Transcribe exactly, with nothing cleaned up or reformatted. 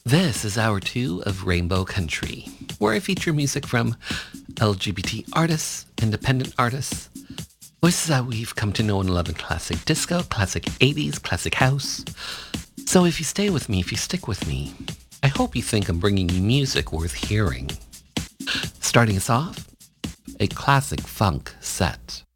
This is hour two of Rainbow Country, where I feature music from L G B T artists, independent artists, voices that we've come to know and love in classic disco, classic eighties, classic house. So if you stay with me, if you stick with me, I hope you think I'm bringing you music worth hearing. Starting us off, a classic funk set.